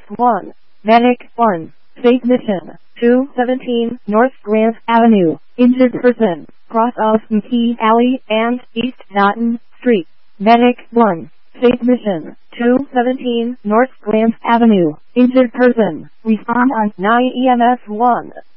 1. Medic 1. Safe Mission 217 North Grant Avenue. Injured person. Cross of McKee Alley and East Naughton Street. Medic 1. Safe Mission 217 North Grant Avenue. Injured person. Respond on 9 EMS 1.